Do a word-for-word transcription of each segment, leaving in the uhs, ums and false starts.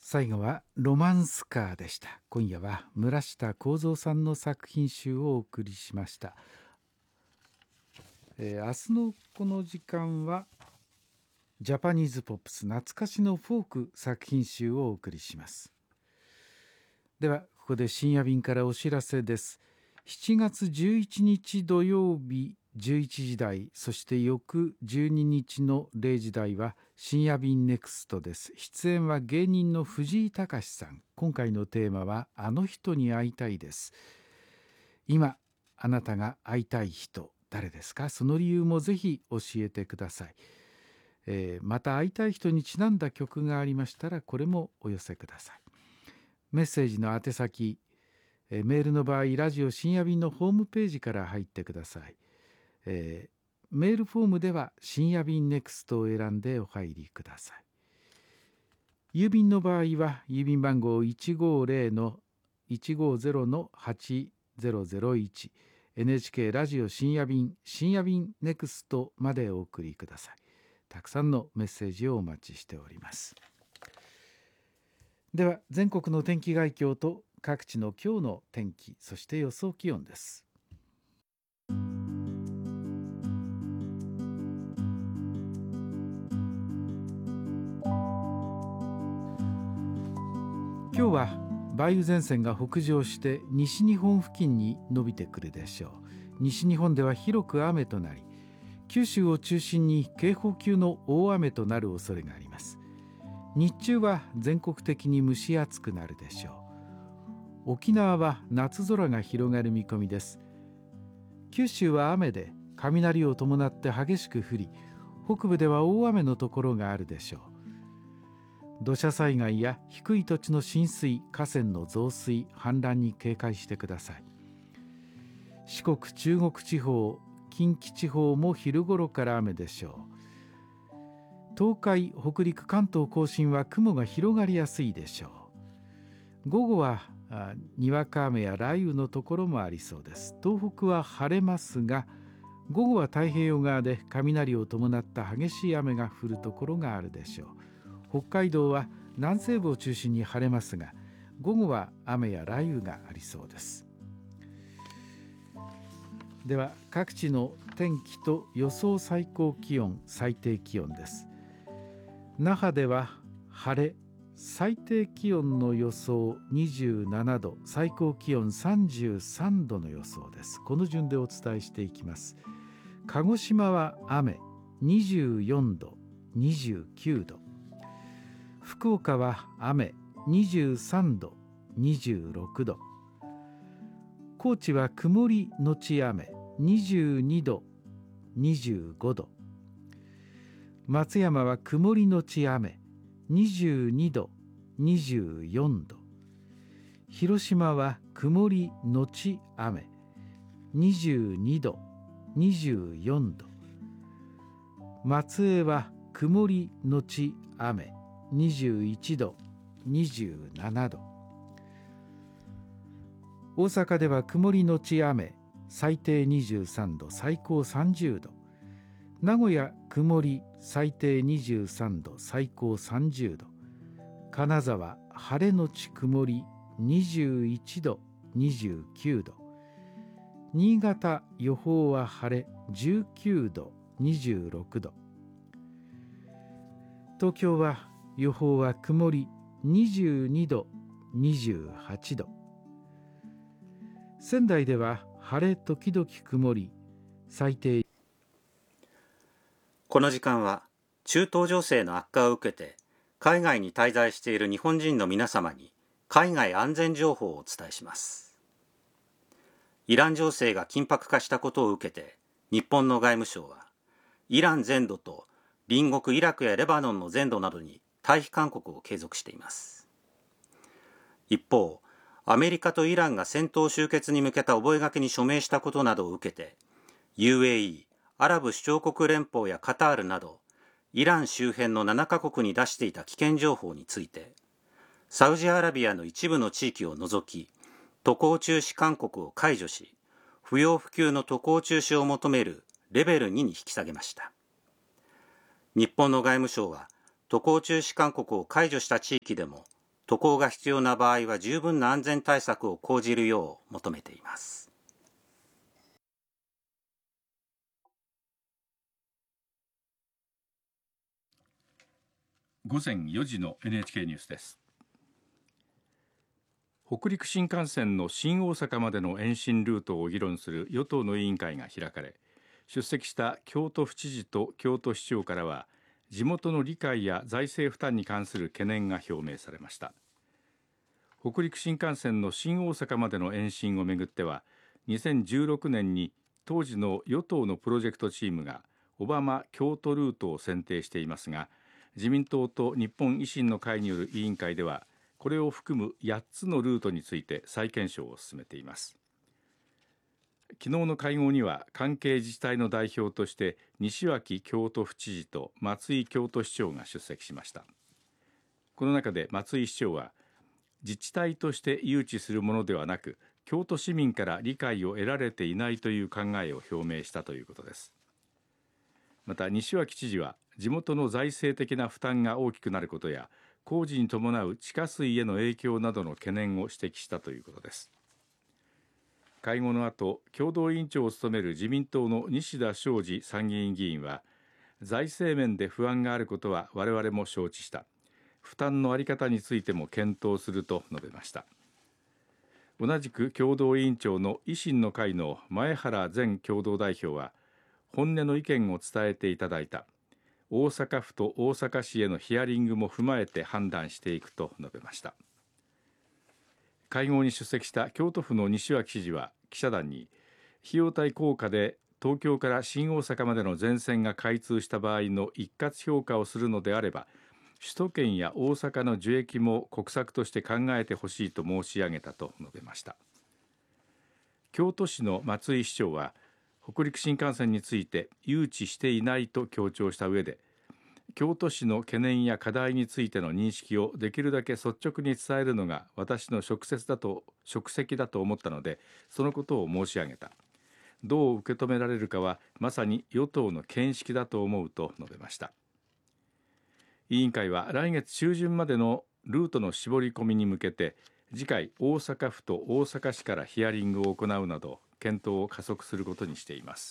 最後はロマンスカーでした。今夜は村下幸三さんの作品集をお送りしました。えー、明日のこの時間はジャパニーズポップス懐かしのフォーク作品集をお送りします。ではここで深夜便からお知らせです。しちがつじゅういちにち土曜日じゅういちじ台、そして翌じゅうににちのれいじ台は深夜便ネクストです。出演は芸人の藤井隆さん。今回のテーマはあの人に会いたいです。今あなたが会いたい人誰ですか？その理由もぜひ教えてください。えー、また会いたい人にちなんだ曲がありましたらこれもお寄せください。メッセージの宛先、えー、メールの場合ラジオ深夜便のホームページから入ってください。えー、メールフォームでは深夜便ネクストを選んでお入りください。郵便の場合は郵便番号 いちごぜろ いちごぜろ はちぜろぜろいち エヌエイチケー ラジオ深夜便深夜便ネクストまでお送りください。たくさんのメッセージをお待ちしております。では全国の天気概況と各地の今日の天気、そして予想気温です。今日は梅雨前線が北上して西日本付近に伸びてくるでしょう。西日本では広く雨となり、九州を中心に警報級の大雨となる恐れがあります。日中は全国的に蒸し暑くなるでしょう。沖縄は夏空が広がる見込みです。九州は雨で雷を伴って激しく降り、北部では大雨のところがあるでしょう。土砂災害や低い土地の浸水、河川の増水、氾濫に警戒してください。四国、中国地方、近畿地方も昼頃から雨でしょう。東海、北陸、関東甲信は雲が広がりやすいでしょう。午後はにわか雨や雷雨のところもありそうです。東北は晴れますが、午後は太平洋側で雷を伴った激しい雨が降るところがあるでしょう。北海道は南西部を中心に晴れますが、午後は雨や雷雨がありそうです。では各地の天気と予想最高気温、最低気温です。那覇では晴れ、最低気温の予想にじゅうななど、最高気温さんじゅうさんどの予想です。この順でお伝えしていきます。鹿児島は雨、にじゅうよんど、にじゅうきゅうど。福岡は雨、にじゅうさんど、にじゅうろくど。高知は曇りのち雨、にじゅうにど、にじゅうごど。松山は曇りのち雨、にじゅうにど、にじゅうよんど。広島は曇りのち雨、にじゅうにど、にじゅうよんど。松江は曇りのち雨、にじゅういちど、にじゅうななど。大阪では曇りのち雨、最低にじゅうさんど、最高さんじゅうど。名古屋曇り、最低にじゅうさんど、最高さんじゅうど。金沢晴れのち曇り、にじゅういちど、にじゅうきゅうど。新潟予報は晴れ、じゅうきゅうど、にじゅうろくど。東京は予報は曇り、にじゅうにど、にじゅうはちど。仙台では晴れ時々曇り、最低。 この時間は中東情勢の悪化を受けて海外に滞在している日本人の皆様に海外安全情報をお伝えします。イラン情勢が緊迫化したことを受けて日本の外務省はイラン全土と隣国イラクやレバノンの全土などに退避勧告を継続しています。一方、アメリカとイランが戦闘終結に向けた覚書に署名したことなどを受けて ユーエーイー、アラブ首長国連邦やカタールなどイラン周辺のななカ国に出していた危険情報についてサウジアラビアの一部の地域を除き渡航中止勧告を解除し、不要不急の渡航中止を求めるレベルにに引き下げました。日本の外務省は渡航中止勧告を解除した地域でも渡航が必要な場合は十分な安全対策を講じるよう求めています。 午前よじの エヌエイチケー ニュースです。北陸新幹線の新大阪までの延伸ルートを議論する与党の委員会が開かれ、出席した京都府知事と京都市長からは地元の理解や財政負担に関する懸念が表明されました。北陸新幹線の新大阪までの延伸をめぐっては、にせんじゅうろくねんに当時の与党のプロジェクトチームが小浜京都ルートを選定していますが、自民党と日本維新の会による委員会ではこれを含むやっつのルートについて再検証を進めています。昨日の会合には関係自治体の代表として西脇京都府知事と松井京都市長が出席しました。この中で松井市長は、自治体として誘致するものではなく京都市民から理解を得られていないという考えを表明したということです。また西脇知事は、地元の財政的な負担が大きくなることや工事に伴う地下水への影響などの懸念を指摘したということです。会合の後、共同委員長を務める自民党の西田昌司参議院議員は、財政面で不安があることは我々も承知した、負担の在り方についても検討すると述べました。同じく共同委員長の維新の会の前原前共同代表は、本音の意見を伝えていただいた、大阪府と大阪市へのヒアリングも踏まえて判断していくと述べました。会合に出席した京都府の西脇知事は記者団に、費用対効果で東京から新大阪までの全線が開通した場合の一括評価をするのであれば、首都圏や大阪の受益も国策として考えてほしいと申し上げたと述べました。京都市の松井市長は、北陸新幹線について誘致していないと強調した上で、京都市の懸念や課題についての認識をできるだけ率直に伝えるのが私の職責だと職責だと思ったので、そのことを申し上げた。どう受け止められるかはまさに与党の見識だと思うと述べました。委員会は来月中旬までのルートの絞り込みに向けて、次回大阪府と大阪市からヒアリングを行うなど検討を加速することにしています。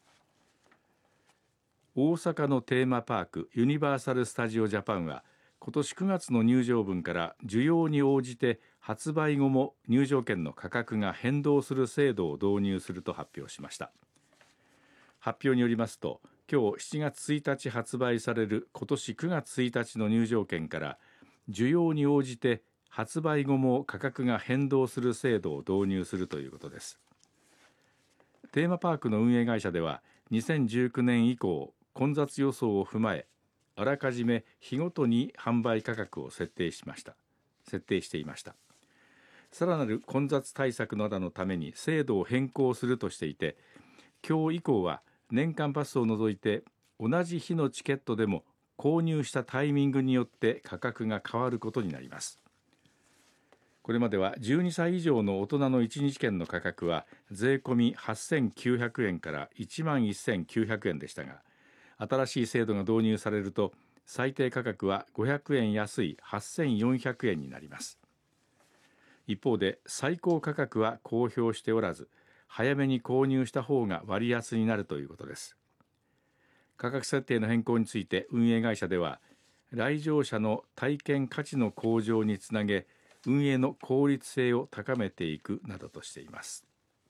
大阪のテーマパークユニバーサル・スタジオ・ジャパンは、今年くがつの入場分から需要に応じて発売後も入場券の価格が変動する制度を導入すると発表しました。発表によりますと、今日しちがつついたち発売される今年くがつついたちの入場券から需要に応じて発売後も価格が変動する制度を導入するということです。テーマパークの運営会社ではにせんじゅうきゅうねん以降、混雑予想を踏まえ、あらかじめ日ごとに販売価格を設定しました設定していました。さらなる混雑対策などのために制度を変更するとしていて、今日以降は年間パスを除いて同じ日のチケットでも購入したタイミングによって価格が変わることになります。これまではじゅうにさい以上の大人のいちにち券の価格は税込みはっせんきゅうひゃくえんからいちまんせんきゅうひゃくえんでしたが、新しい制度が導入されると最低価格はごひゃくえん安いはっせんよんひゃくえんになります。一方で最高価格は公表しておらず、早めに購入した方が割安になるということです。価格設定の変更について運営会社では、来場者の体験価値の向上につなげ、運営の効率性を高めていくなどとしています。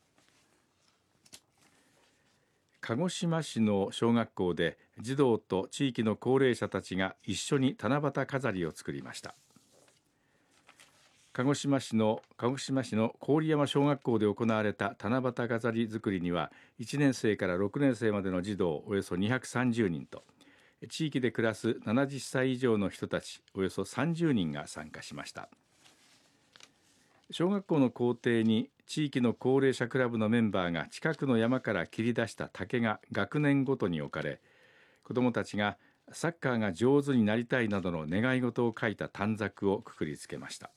鹿児島市の小学校で児童と地域の高齢者たちが一緒に七夕飾りを作りました。鹿児島市の鹿児島市の郡山小学校で行われた七夕飾り作りには、いちねんせいからろくねんせいまでの児童およそにひゃくさんじゅうにんと、地域で暮らすななじゅっさい以上の人たちおよそさんじゅうにんが参加しました。小学校の校庭に地域の高齢者クラブのメンバーが近くの山から切り出した竹が学年ごとに置かれ、子どもたちがサッカーが上手になりたいなどの願い事を書いた短冊をくくりつけました。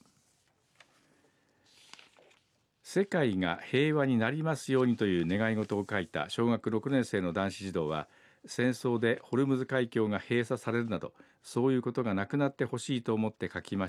世界が平和になりますようにという願い事を書いた小学ろくねんせいの男子児童は、戦争でホルムズ海峡が閉鎖されるなどそういうことがなくなってほしいと思って書きま